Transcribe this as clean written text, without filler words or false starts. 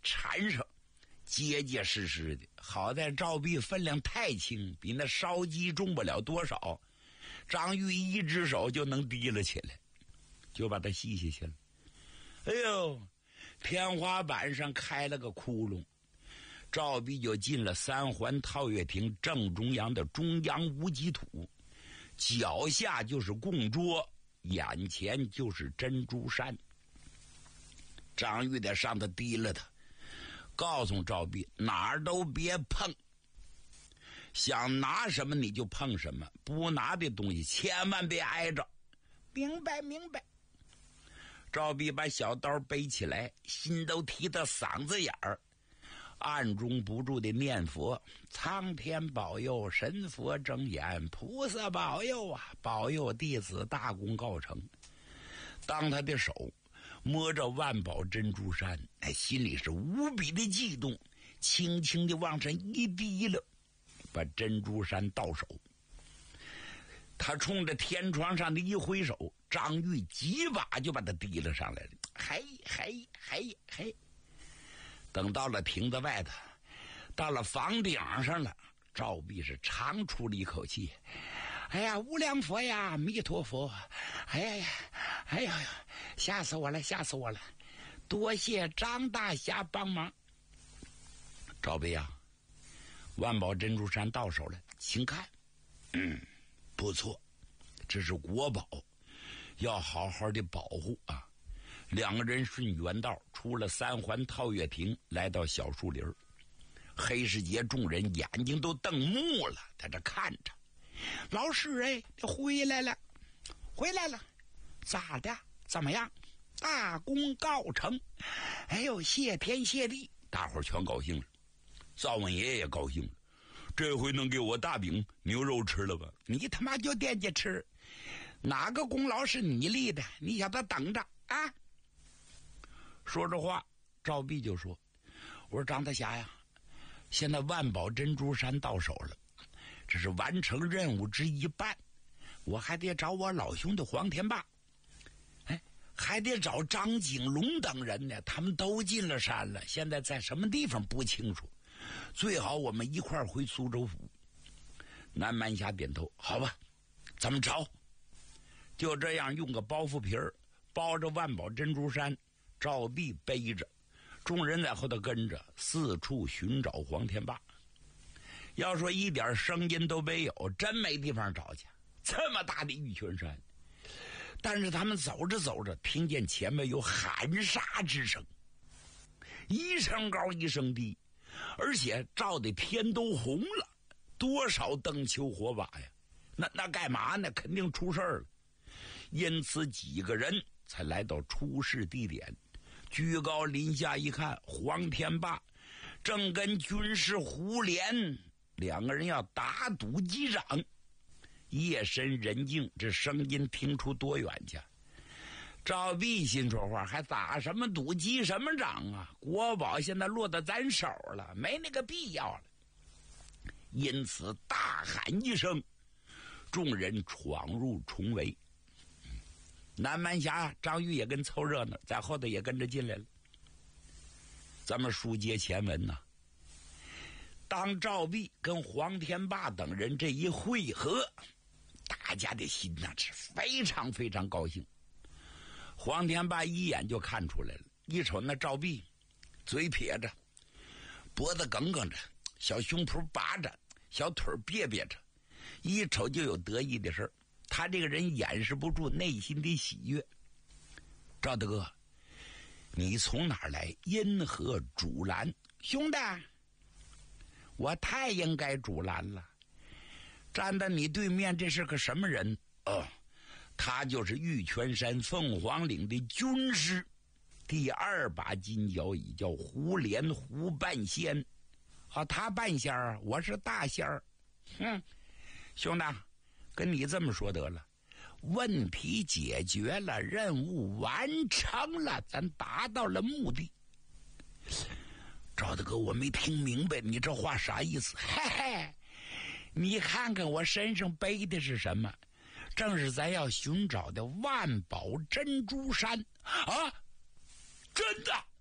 缠上，结结实实的。好在赵壁分量太轻，比那烧鸡重不了多少，张玉一只手就能提了起来，就把它系下去了。哎呦，天花板上开了个窟窿，赵壁就进了三环套月亭正中央的中央无极土，脚下就是供桌，眼前就是珍珠山。张玉在上头提了他，告诉赵壁哪儿都别碰，想拿什么你就碰什么，不拿的东西千万别挨着。明白明白。赵壁把小刀背起来，心都提到嗓子眼儿，暗中不住的念佛：苍天保佑，神佛睁眼，菩萨保佑啊，保佑弟子大功告成。当他的手摸着万宝珍珠山，心里是无比的激动，轻轻地往上一滴了，把珍珠山到手。他冲着天窗上的一挥手，张玉几把就把他提了上来了。嘿，等到了亭子外头，到了房顶上了，赵壁是长出了一口气。哎呀，无量佛呀，弥陀佛！哎呀，吓死我了！多谢张大侠帮忙。赵壁啊，万宝珍珠山到手了，请看。不错，这是国宝，要好好的保护啊。两个人顺原道出了三环套月亭，来到小树林。黑世杰众人眼睛都瞪目了，在这看着。老师回来了，咋的？怎么样？大功告成！哎呦，谢天谢地，大伙儿全高兴了。灶王爷也高兴了，这回能给我大饼牛肉吃了吧？你他妈就惦记吃，哪个功劳是你立的？你小子等着啊！说着话，赵壁就说：“我说张大侠呀，现在万宝珍珠山到手了，这是完成任务之一半，我还得找我老兄的黄天霸，还得找张景龙等人呢，他们都进了山了，现在在什么地方不清楚，最好我们一块儿回苏州府。”南蛮侠点头：“好吧，咱们找。”就这样，用个包袱皮儿包着万宝珍珠山，赵壁背着，众人在后头跟着，四处寻找黄天霸。要说一点声音都没有，真没地方找去，这么大的玉泉山。但是他们走着走着，听见前面有喊杀之声，一声高一声低，而且照的天都红了，多少灯球火把呀！那干嘛呢？肯定出事儿了。因此几个人才来到出事地点，居高临下一看，黄天霸正跟军师胡连两个人要打赌击掌。夜深人静，这声音听出多远去？赵壁心说话，还打什么赌击什么掌啊？国宝现在落到咱手了，没那个必要了。因此大喊一声，众人闯入重围。南蛮侠张玉也跟凑热闹，在后头也跟着进来了。咱们书接前文呐，当赵壁跟黄天霸等人这一会合，大家的心呐是非常非常高兴。黄天霸一眼就看出来了，一瞅那赵壁，嘴撇着，脖子梗梗着，小胸脯拔着，小腿别别着，一瞅就有得意的事儿。他这个人掩饰不住内心的喜悦。赵大哥，你从哪儿来？因何阻拦？兄弟，我太应该阻拦了。站在你对面，这是个什么人？他就是玉泉山凤凰岭的军师，第二把金角椅，叫胡连胡半仙。他半仙儿，我是大仙儿。兄弟，跟你这么说得了，问题解决了，任务完成了，咱达到了目的。赵大哥，我没听明白，你这话啥意思？嘿嘿，你看看我身上背的是什么？正是咱要寻找的万宝珍珠山啊！真的。